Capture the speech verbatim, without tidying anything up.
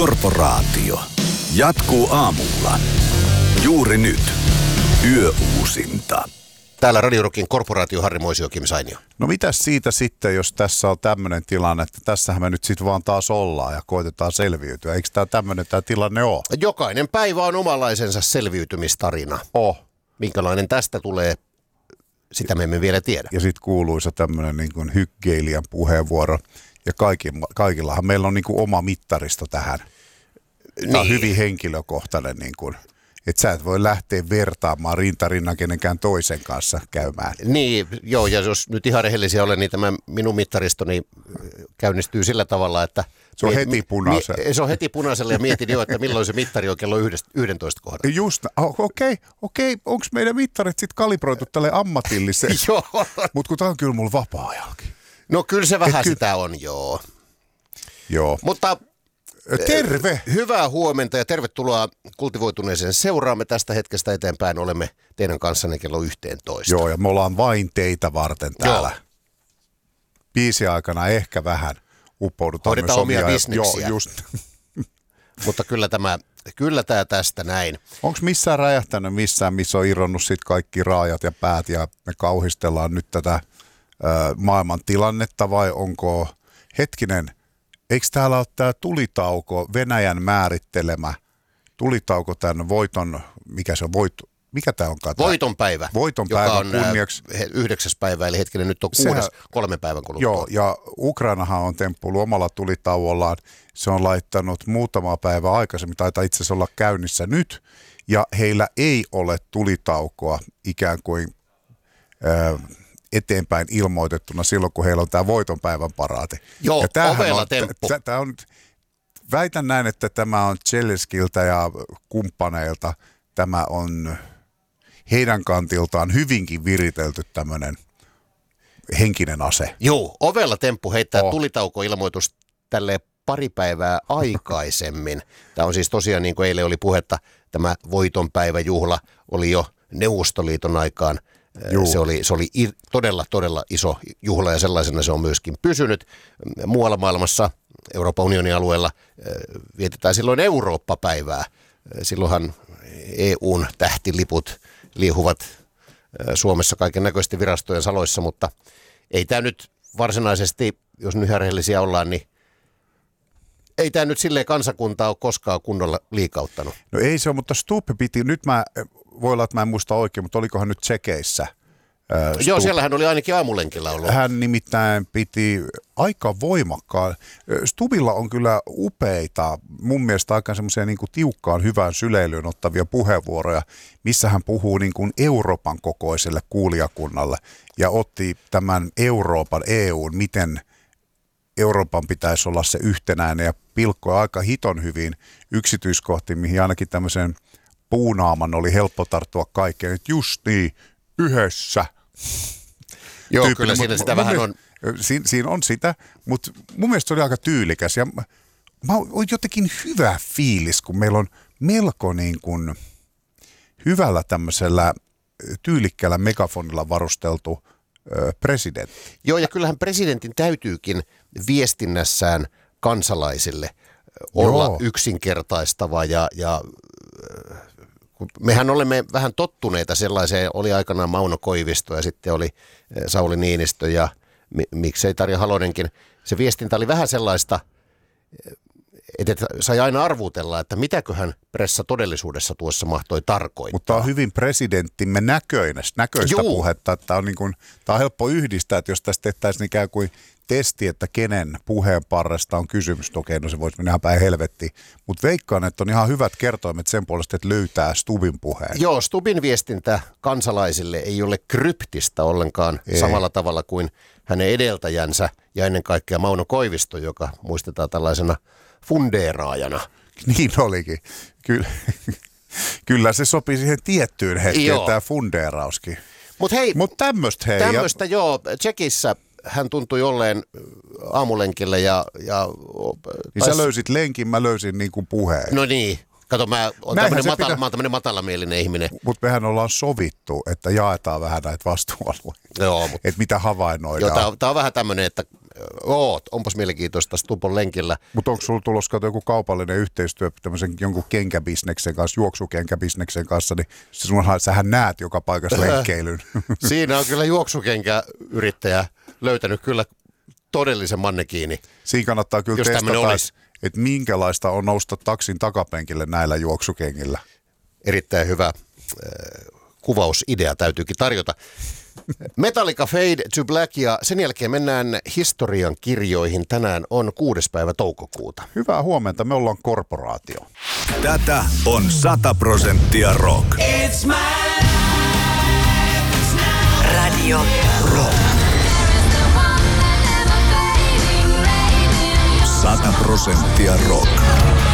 Korporaatio jatkuu aamulla. Juuri nyt. Yöuusinta. Täällä Radio Rockin korporaatio Harri Moisio, Kim Sainio. No mitäs siitä sitten, jos tässä on tämmöinen tilanne, että tässähän me nyt sitten vaan taas ollaan ja koitetaan selviytyä. Eikö tämä tämmöinen tämä tilanne ole? Jokainen päivä on omanlaisensa selviytymistarina. Oh. Minkälainen tästä tulee, sitä me emme vielä tiedä. Ja sitten kuuluisa tämmöinen niin kuin hyggeilijän puheenvuoro. Ja kaikki, kaikillahan meillä on niin kuin oma mittaristo tähän. Tämä niin. on hyvin henkilökohtainen, niin kuin, että sä et voi lähteä vertaamaan rintarinnan kenenkään toisen kanssa käymään. Niin, joo, ja jos nyt ihan rehellisiä olen, niin tämä minun mittaristoni käynnistyy sillä tavalla, että... Se on mi- heti punaisella. Mi- se on heti punaisella ja mietin jo, että milloin se mittari on kello yhdentoista kohdalla. Just, okei, okay, okei, okay. Onko meidän mittarit sitten kalibroitu tälle ammatilliseen? Joo. Mutta kun tämä on kyllä mulla vapaa-ajallakin. No kyllä se vähän ky- sitä on, joo. Joo. Mutta... Terve! Hyvää huomenta ja tervetuloa kultivoituneeseen seuraamme. Tästä hetkestä eteenpäin olemme teidän kanssanne kello yhteentoista. Joo, ja me ollaan vain teitä varten täällä. Joo. Biisin aikana ehkä vähän uppoudutaan. Hoidetaan omia omia bisneksiä. Joo, just. Mutta kyllä tämä, kyllä tämä tästä näin. Onko missään räjähtänyt missään, missä on irronnut sit kaikki raajat ja päät ja me kauhistellaan nyt tätä ö, maailman tilannetta vai onko hetkinen... Eikö täällä ole tämä tulitauko, Venäjän määrittelemä tulitauko tämän voiton, mikä se on, voit, mikä tämä onkaan? Voiton päivä, voiton joka päivän on kunniaksi. yhdeksäs päivä, eli hetkinen nyt on kuudes, Sehän, kolmen päivän kuluttua. Joo, ja Ukrainahan on temppuillut omalla tulitauollaan. Se on laittanut muutama päivä aikaisemmin, taitaa itse asiassa olla käynnissä nyt, ja heillä ei ole tulitaukoa ikään kuin... Äh, eteenpäin ilmoitettuna silloin, kun heillä on tämä voitonpäivän paraati. Joo, ja ovela temppu. T- t- on, väitän näin, että tämä on Zelenskiltä ja kumppaneilta, tämä on heidän kantiltaan hyvinkin viritelty tämmöinen henkinen ase. Joo, ovella temppu heittää oh. tulitauko-ilmoitus tälleen pari päivää aikaisemmin. Tämä on siis tosiaan, niin kuin eilen oli puhetta, tämä voitonpäiväjuhla oli jo Neuvostoliiton aikaan. Juu. Se oli, se oli todella, todella iso juhla ja sellaisena se on myöskin pysynyt. Muualla maailmassa, Euroopan unionin alueella, vietetään silloin Eurooppa-päivää. Silloinhan E U:n tähtiliput liehuvat Suomessa kaiken näköisten virastojen saloissa, mutta ei tämä nyt varsinaisesti, jos nyt ihan rehellisiä ollaan, niin ei tämä nyt silleen kansakuntaa ole koskaan kunnolla liikauttanut. No ei se ole, mutta Stubb piti, nyt mä... Voi olla, että mä en muista oikein, mutta olikohan nyt Tsekeissä? Ää, Joo, siellähän oli ainakin aamulenkillä ollut. Hän nimittäin piti aika voimakkaan. Stubbilla on kyllä upeita, mun mielestä aika semmoisia niin kuin tiukkaan hyvään syleilyyn ottavia puheenvuoroja, missä hän puhuu niin kuin Euroopan kokoiselle kuulijakunnalle ja otti tämän Euroopan, E U:n, miten Euroopan pitäisi olla se yhtenäinen ja pilkkoi aika hiton hyvin yksityiskohtiin, mihin ainakin tämmöisen puunaaman oli helppo tarttua kaikkeen, että just niin, yhdessä. Joo, Tyyppinen, kyllä siinä mut, sitä mun vähän mielestä, on. Siinä, siinä on sitä, mutta mun mielestä se oli aika tyylikäs. Ja mä oon jotenkin hyvä fiilis, kun meillä on melko niin kuin hyvällä tämmöisellä tyylikkäällä megafonilla varusteltu ö, presidentti. Joo, ja kyllähän presidentin täytyykin viestinnässään kansalaisille olla Joo. yksinkertaistava ja, ja mehän olemme vähän tottuneita sellaiseen, oli aikanaan Mauno Koivisto ja sitten oli Sauli Niinistö ja miksei Tarja Halonenkin. Se viestintä oli vähän sellaista, että sai aina arvutella, että mitäköhän pressa todellisuudessa tuossa mahtoi tarkoittaa. Mutta tämä on hyvin presidenttimme näköistä, näköistä puhetta, että tämä on, niin kuin, tämä on helppo yhdistää, että jos tästä tehtäisiin ikään kuin testi, että kenen puheen parresta on kysymys. Okei, no se voisi mennä ihan päin helvettiin. Mutta veikkaan, että on ihan hyvät kertoimet sen puolesta, että löytää Stubbin puheen. Joo, Stubbin viestintä kansalaisille ei ole kryptistä ollenkaan ei. Samalla tavalla kuin hänen edeltäjänsä ja ennen kaikkea Mauno Koivisto, joka muistetaan tällaisena fundeeraajana. Niin olikin. Kyllä, Kyllä se sopii siihen tiettyyn hetkeen, tämä fundeerauskin. Mutta hei, Mut tämmöistä hei. Tämmöistä ja... joo, Tsekissä hän tuntui olleen aamulenkillä ja... ja niin tais... sä löysit lenkin, mä löysin niin kuin puheen. No niin. Kato, mä oon tämmöinen matala, pitä... tämmönen matalamielinen ihminen. Mutta mehän ollaan sovittu, että jaetaan vähän näitä vastuualueita. Joo. Mut... Että mitä havainnoidaan. Joo, tää on vähän tämmöinen, että oot, onpas mielenkiintoista Stupon lenkillä. Mutta onko sulla tulossa joku kaupallinen yhteistyö tämmöisen jonkun kenkäbisneksen kanssa, juoksukenkäbisneksen kanssa, niin sunhan, sähän näet joka paikassa lenkkeilyn. Siinä on kyllä juoksukenkäyrittäjä löytänyt kyllä todellisen mannekiini. Siinä kannattaa kyllä testata, että minkälaista on nousta taksin takapenkille näillä juoksukengillä. Erittäin hyvä äh, kuvausidea täytyykin tarjota. Metallica Fade to Black ja sen jälkeen mennään historian kirjoihin. Tänään on kuudes päivä toukokuuta. Hyvää huomenta, me ollaan korporaatio. Tätä on sata prosenttia rock. It's my Radio Rock. Sata prosenttia rock.